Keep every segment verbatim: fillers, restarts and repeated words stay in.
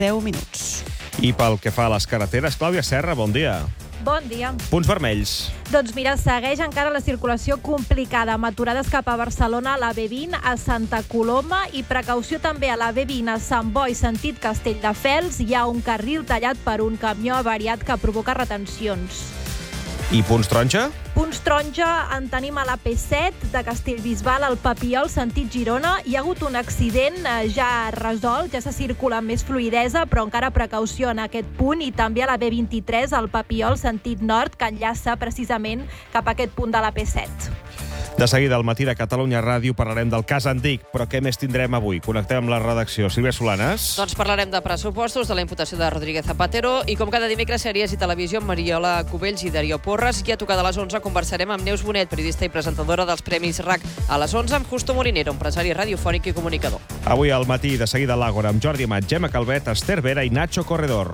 deu minuts. I pel que fa a les carreteres, Clàudia Serra, bon dia. Bon dia. Punts vermells. Doncs mira, segueix encara la circulació complicada, amb aturades cap a Barcelona, a la B vint, a Santa Coloma, i precaució també a la B vint, a Sant Boi, sentit Castelldefels. Hi ha un carril tallat per un camió avariat que provoca retencions. I punts taronja? Punts taronja en tenim a la P set, de Castellbisbal al Papiol, sentit Girona. Hi ha hagut un accident ja resolt, ja se circula amb més fluïdesa, però encara precaució en aquest punt, i també a la B vint-i-tres, al Papiol, sentit nord, que enllaça precisament cap a aquest punt de la P set. De seguida, al matí de Catalunya Ràdio, parlarem del cas Andic, però què més tindrem avui? Connectem amb la redacció. Sílvia Solanes. Doncs parlarem de pressupostos, de la imputació de Rodríguez Zapatero, i com cada dimecres, sèries i televisió amb Mariola Cubells i Darío Porres. I a tocar de les onze conversarem amb Neus Bonet, periodista i presentadora dels Premis R A C. A les onze, amb Justo Molinero, empresari radiofònic i comunicador. Avui al matí, de seguida, a l'Àgora, amb Jordi Amat, Gemma Calvet, Esther Vera i Nacho Corredor.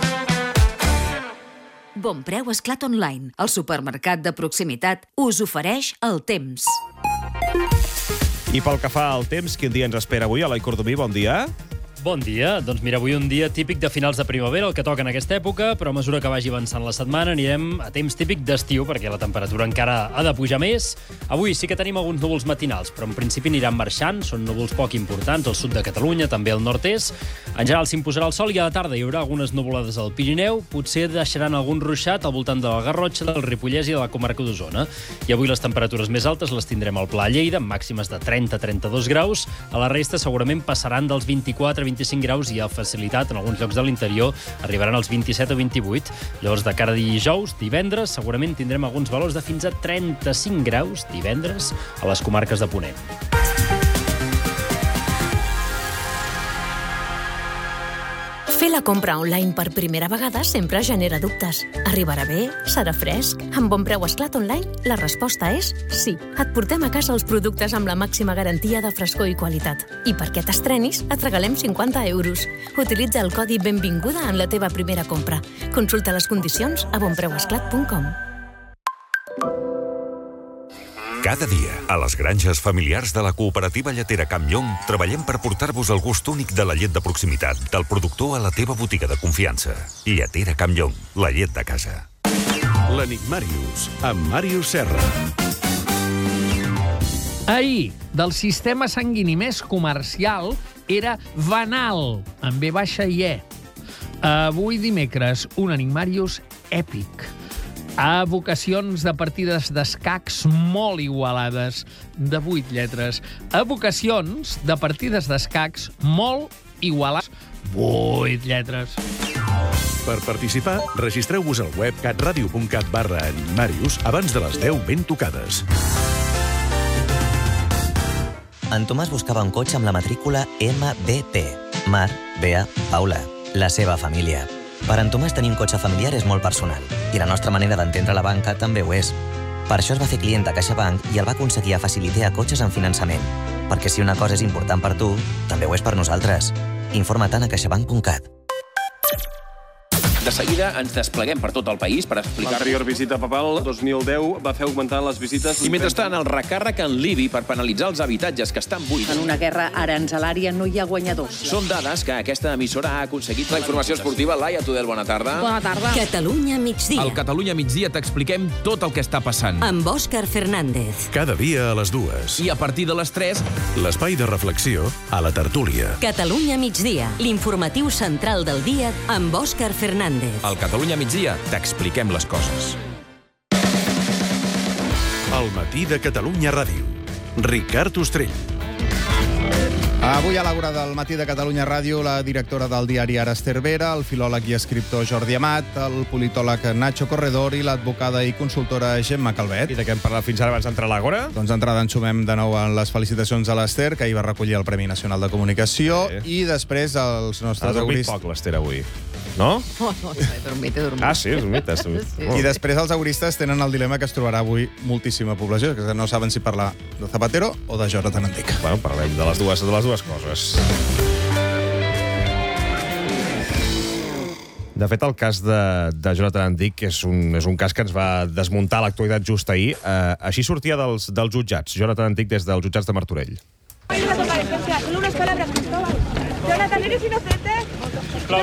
Bonpreu Esclat Online, el supermercat de proximitat, us ofereix el temps. I pel que fa al temps, quin dia ens espera avui? Eloi Cordomí, bon dia. Bon dia. Doncs mira, avui un dia típic de finals de primavera, el que toca en aquesta època, però a mesura que vagi avançant la setmana anirem a temps típic d'estiu, perquè la temperatura encara ha de pujar més. Avui sí que tenim alguns núvols matinals, però en principi aniran marxant, són núvols poc importants al sud de Catalunya, també al nord-est. En general s'imposarà el sol i a la tarda hi haurà algunes nuvolades al Pirineu, potser deixaran algun ruixat al voltant de la Garrotxa, del Ripollès i de la comarca d'Osona. I avui les temperatures més altes les tindrem al Pla Lleida, amb màximes de trenta a trenta-dos graus. A la resta segurament passaran dels vint-i-quatre a vint-i-cinc graus i a facilitat en alguns llocs de l'interior arribaran als vint-i-set o vint-i-vuit. Llavors, de cara a dijous, divendres, segurament tindrem alguns valors de fins a trenta-cinc graus divendres a les comarques de Ponent. Fer la compra online per primera vegada sempre genera dubtes. Arribarà bé? Serà fresc? Amb Bonpreu Esclat Online, la resposta és sí. Et portem a casa els productes amb la màxima garantia de frescor i qualitat. I perquè t'estrenis, et regalem cinquanta euros. Utilitza el codi Benvinguda en la teva primera compra. Consulta les condicions a bonpreu esclat punt com. Cada dia, a les granges familiars de la cooperativa lletera Campllong, treballem per portar-vos el gust únic de la llet de proximitat, del productor a la teva botiga de confiança. Lletera Campllong, la llet de casa. L'Enigmàrius, amb Màrius Serra. Ahir, del sistema sanguini més comercial era Vanal, amb ve baixa i E. Avui dimecres, un Enigmàrius èpic. Evocacions de partides d'escacs molt igualades, de vuit lletres. Evocacions de partides d'escacs molt igualades, vuit lletres. Per participar, registreu-vos al web catradio.cat barra Enigmàrius abans de les deu ben tocades. En Tomàs buscava un cotxe amb la matrícula M B T. Mar, Bea, Paula. La seva família. Per en Tomàs tenir un cotxe familiar és molt personal, i la nostra manera d'entendre la banca també ho és. Per això es va fer client de CaixaBank i el va aconseguir a facilitar cotxes en finançament. Perquè si una cosa és important per tu, també ho és per nosaltres. Informa-te'n a caixabank punt cat. De seguida ens despleguem per tot el país per explicar... L'anterior visita papal, dos mil deu, va fer augmentar les visites... I mentrestant, el recàrrec en l'I B I per penalitzar els habitatges que estan buits. En una guerra aranzelària no hi ha guanyadors. Són dades que aquesta emissora ha aconseguit. La informació esportiva, Laia Tudel, bona tarda. Bona tarda. Catalunya migdia. Al Catalunya migdia t'expliquem tot el que està passant. Amb Òscar Fernández. Cada dia a les dues. I a partir de les tres... L'espai de reflexió a la tertúlia. Catalunya migdia, l'informatiu central del dia amb Òscar Fernández. Al Catalunya migdia t'expliquem les coses. El matí de Catalunya Ràdio. Ricard Ostrell. Avui a l'Àgora del matí de Catalunya Ràdio, la directora del diari Ara, Esther Vera, el filòleg i escriptor Jordi Amat, el politòleg Nacho Corredor i l'advocada i consultora Gemma Calvet. I de què hem parlat fins ara abans d'entrar a l'Àgora? Doncs d'entrada ens sumem de nou en les felicitacions a l'Esther, que ahir va recollir el Premi Nacional de Comunicació, sí. I després els nostres... Ha dormit poc l'Esther avui. No? No, no, he dormit, he dormit. Ah, sí, has dormit, has dormit. Sí. I després els auristes tenen el dilema que es trobarà avui moltíssima població, que no saben si parlar de Zapatero o de Jonathan Andic. Bueno, parlem de les dues, de les dues coses. De fet, el cas de, de Jonathan Andic és un, és un cas que ens va desmuntar l'actualitat just ahir. Eh, així sortia dels, dels jutjats, Jonathan Andic des dels jutjats de Martorell.